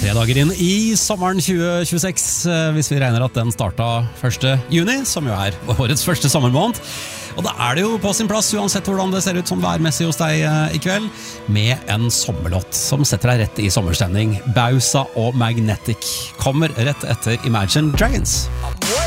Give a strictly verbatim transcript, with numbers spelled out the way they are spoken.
Tre dager inn i sommeren tjue tjueseks, hvis vi regner at den startet første juni, som jo er årets første sommermåned. Og da er det jo på sin plass, uansett hvordan det ser ut som værmessig hos deg i kveld, med en sommerlåt som setter deg rett i sommerstemning. Bausa og Magnetic kommer rett etter Imagine Dragons.